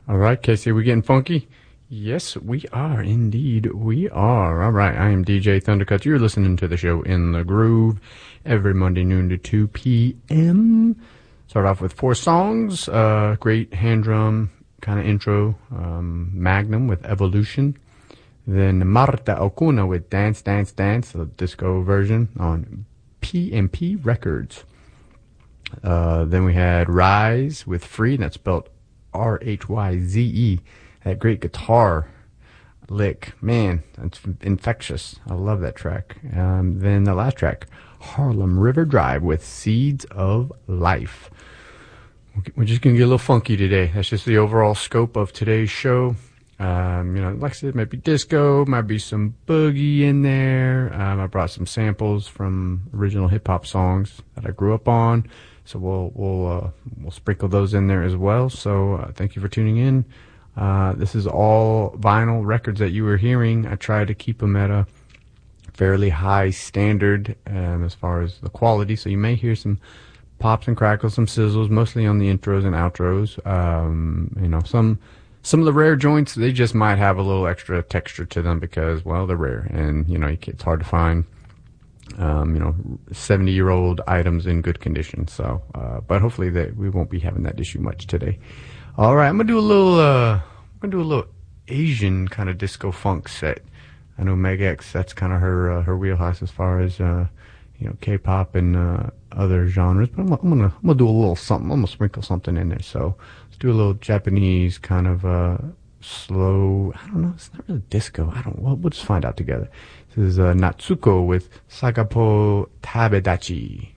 All right, Casey, we getting funky? Yes, we are. Indeed, we are. All right, I am DJ Thundercuts. You're listening to the show In the Groove every Monday noon to 2 p.m. Start off with 4 songs. Great hand drum kind of intro. Magnum with Evolution. Then Marta Ocuna with Dance, Dance, Dance, the disco version on P&P Records. Then we had Rise with Free, and that's spelled Rhyze. That great guitar lick. Man, that's infectious. I love that track. Then the last track, Harlem River Drive with Seeds of Life. We're just going to get a little funky today. That's just the overall scope of today's show. Like I said, might be disco, might be some boogie in there. I brought some samples from original hip-hop songs that I grew up on. So we'll sprinkle those in there as well. So thank you for tuning in. This is all vinyl records that you were hearing. I try to keep them at a fairly high standard as far as the quality. So you may hear some pops and crackles, some sizzles, mostly on the intros and outros. Some of the rare joints, they just might have a little extra texture to them because, well, they're rare. And, it's hard to find 70-year-old items in good condition. So, but hopefully we won't be having that issue much today. All right, I'm gonna do a little Asian kind of disco funk set. I know Meg X, that's kind of her wheelhouse as far as K-pop and other genres. But I'm gonna do a little something. I'm gonna sprinkle something in there. So let's do a little Japanese kind of slow. I don't know. It's not really disco. We'll just find out together. This is Natsuko with Sagapo Tabedachi.